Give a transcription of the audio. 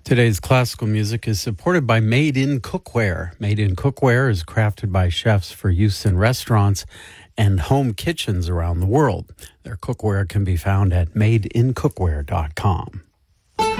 Today's classical music is supported by Made in Cookware. Made in Cookware is crafted by chefs for use in restaurants and home kitchens around the world. Their cookware can be found at madeincookware.com.